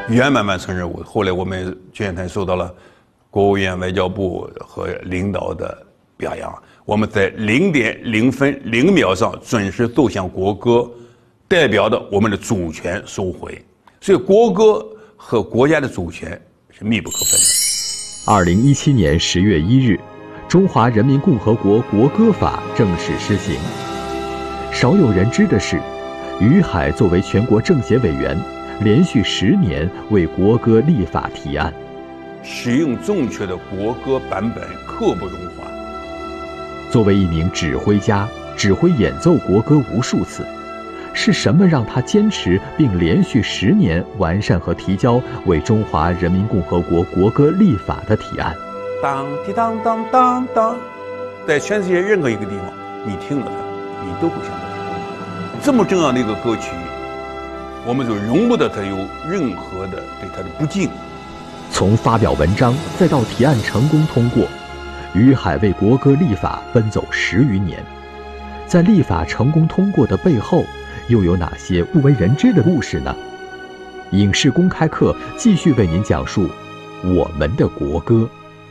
圆满完成任务。后来我们军乐团受到了国务院、外交部和领导的表扬，我们在0.000上准时奏响国歌，代表的我们的主权收回。所以国歌和国家的主权是密不可分的。 2017年10月1日，中华人民共和国国歌法正式施行。少有人知的是，于海作为全国政协委员，连续10年为国歌立法提案。 使用正确的国歌版本刻不容缓。 作为一名指挥家，指挥演奏国歌无数次，是什么让他坚持并连续10年完善和提交为中华人民共和国国歌立法的提案？ 当滴当当当当，在全世界任何一个地方，你听了它，你都会想到它。这么重要的一个歌曲，我们就容不得它有任何的对它的不敬。 从发表文章再到提案成功通过，于海为国歌立法奔走10余年。在立法成功通过的背后，又有哪些不为人知的故事呢？影视公开课继续为您讲述我们的国歌。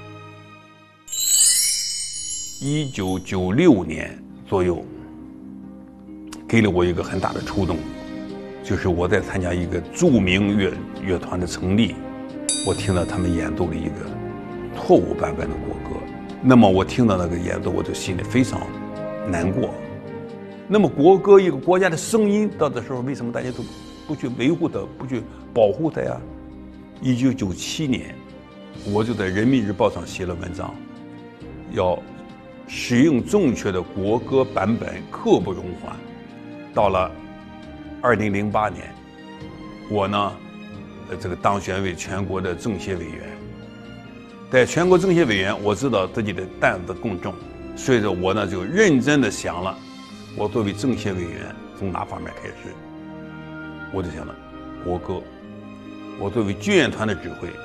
1996年左右，给了我一个很大的触动，就是我在参加一个著名乐团的成立，我听到他们演奏了一个错误版本的国歌。那么我听到那个演奏，我就心里非常难过。那么国歌一个国家的声音，到的时候为什么大家都不去维护它，不去保护它呀？1997年，我就在《人民日报》上写了文章，要使用正确的国歌版本刻不容缓。到了2008年，我呢，这个当选为全国的政协委员。在全国政协委员，我知道自己的担子更重，所以说我呢就认真的想了，我作为政协委员从哪方面开始？我就想了国歌。我作为军乐团的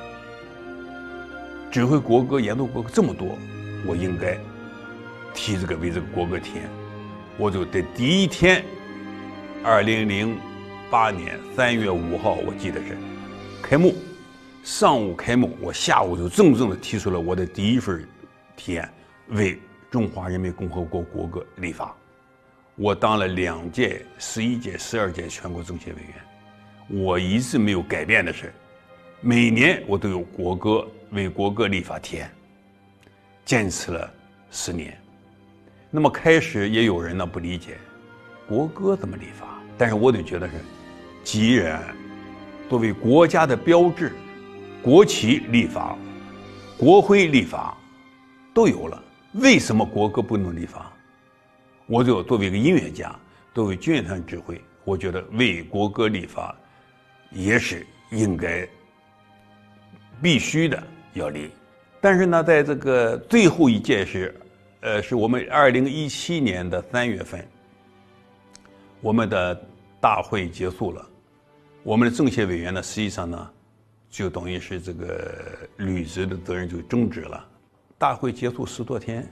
指挥国歌、演奏国歌这么多，我应该为这个国歌提案。我就在第一天，2008年3月5号，我记得是开幕，上午开幕，我下午就郑重地提出了我的第一份提案，为中华人民共和国国歌立法。我当了2届、11届、12届全国政协委员，我一直没有改变的是，每年我都有为国歌立法提案，坚持了10年。那么开始也有人呢不理解，国歌怎么立法？但是我就觉得是，既然作为国家的标志，国旗立法、国徽立法都有了，为什么国歌不能立法？我就作为一个音乐家，作为军乐团指挥，我觉得为国歌立法也是应该必须的要立。但是呢，在这个最后一届是我们2017年的3月份，我们的大会结束了，我们的政协委员呢，实际上呢，就等于是这个履职的责任就终止了。大会结束10多天，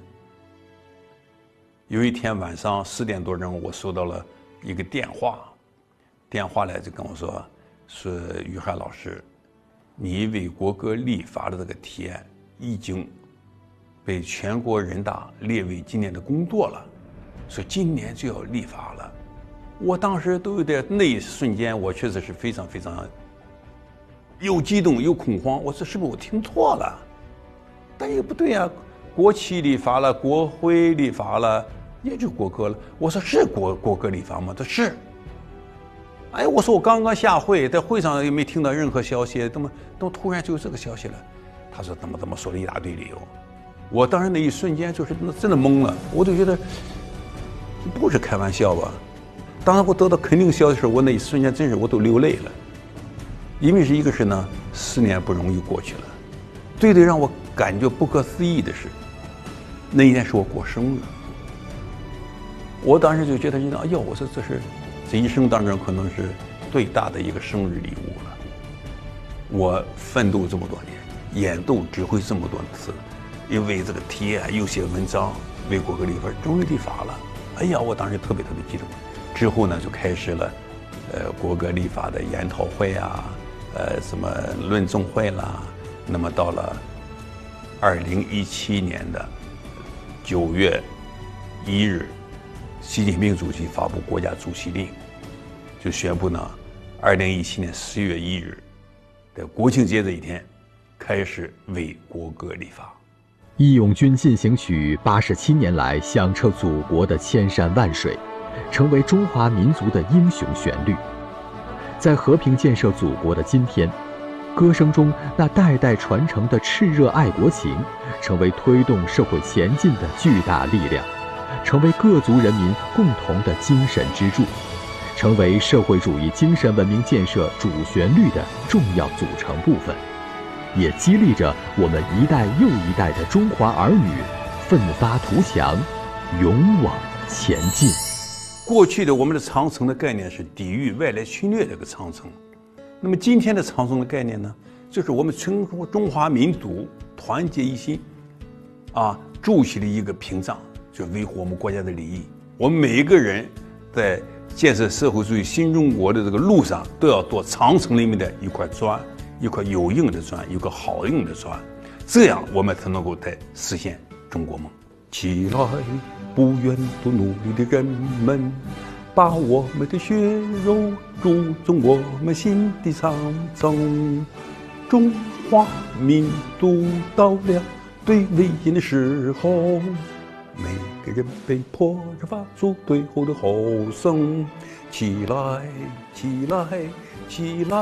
有一天晚上10点多钟，我收到了一个电话来就跟我说于海老师，你为国歌立法的这个提案已经被全国人大列为今年的工作了，说今年就要立法了。我当时都有点，那一瞬间我确实是非常非常又激动又恐慌。我说是不是我听错了？但也不对啊，国旗立法了，国徽立法了，也就国歌了。我说是国歌立法吗？他是。哎，我说我刚刚下会，在会上也没听到任何消息，怎么突然就有这个消息了？他说怎么说了一大堆理由。我当时那一瞬间就是真的懵了，我就觉得不是开玩笑吧。当时我得到肯定消息的时候，我那一瞬间真是我都流泪了。因为是一个是呢，10年不容易过去了。最让我感觉不可思议的是，那一天是我过生日。我当时就觉得，哎呦，我说这一生当中可能是最大的一个生日礼物了。我奋斗这么多年，演奏指挥这么多次，因为这个提案又写文章，为国歌立法，终于立法了。哎呀，我当时特别激动。之后呢，就开始了，国歌立法的研讨会啊， 什么论众会啦。那么到了2017年的9月1日，习近平主席发布国家主席令，就宣布呢，2017年10月1日的国庆节这一天，开始为国歌立法。 《义勇军进行曲》87年来响彻祖国的千山万水，成为中华民族的英雄旋律。在和平建设祖国的今天，歌声中那代代传承的炽热爱国情，成为推动社会前进的巨大力量，成为各族人民共同的精神支柱，成为社会主义精神文明建设主旋律的重要组成部分，也激励着我们一代又一代的中华儿女奋发图强，勇往前进。 过去的我们的长城的概念是抵御外来侵略这个长城，那么今天的长城的概念呢，就是我们中华民族团结一心，筑起了一个屏障，就维护我们国家的利益。我们每一个人在建设社会主义新中国的这个路上，都要做长城里面的一块砖，一块有用的砖，一个好用的砖，这样我们才能够在实现中国梦。起来，不愿多努力的人们，把我们的血肉注入我们心的长城。中华民族到了最危险的时候，每个人被迫着发出最后的吼声：起来，起来，起来！